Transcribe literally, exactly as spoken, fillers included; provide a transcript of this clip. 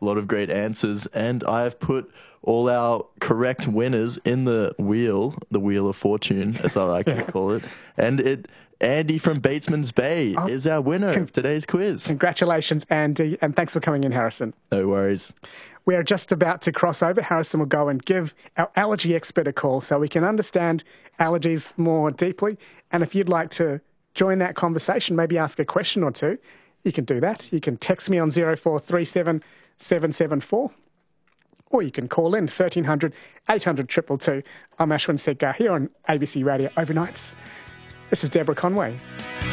a lot of great answers, and I've put all our correct winners in the wheel, the Wheel of Fortune, as I like to call it. And it, Andy from Batesman's Bay oh, is our winner con- of today's quiz. Congratulations, Andy, and thanks for coming in, Harrison. No worries. We are just about to cross over. Harrison will go and give our allergy expert a call so we can understand allergies more deeply. And if you'd like to join that conversation, maybe ask a question or two, you can do that. You can text me on zero four three seven seven seven four. Or you can call in thirteen hundred eight hundred two two two. I'm Ashwin Segar here on A B C Radio Overnights. This is Deborah Conway.